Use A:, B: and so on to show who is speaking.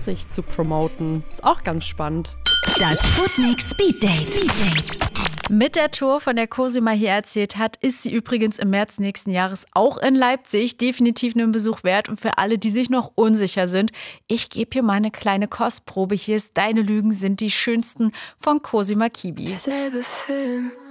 A: Leipzig zu promoten. Ist auch ganz spannend.
B: Das Sputnik Speed Date.
C: Mit der Tour, von der Cosima hier erzählt hat, ist sie übrigens im März nächsten Jahres auch in Leipzig. Definitiv einen Besuch wert. Und für alle, die sich noch unsicher sind, ich gebe hier mal eine kleine Kostprobe. Hier ist Deine Lügen sind die schönsten von Cosima Kibi.